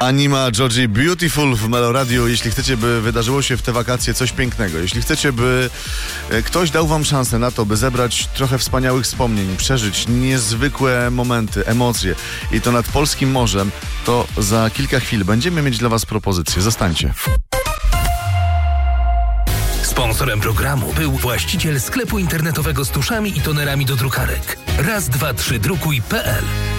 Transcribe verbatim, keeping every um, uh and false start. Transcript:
Anima Georgie Beautiful w Meloradiu. Jeśli chcecie, by wydarzyło się w te wakacje coś pięknego, jeśli chcecie, by ktoś dał wam szansę na to, by zebrać trochę wspaniałych wspomnień, przeżyć niezwykłe momenty, emocje i to nad polskim morzem, to za kilka chwil będziemy mieć dla was propozycję. Zostańcie. Sponsorem programu był właściciel sklepu internetowego z tuszami i tonerami do drukarek. raz dwa trzy drukuj kropka pe el.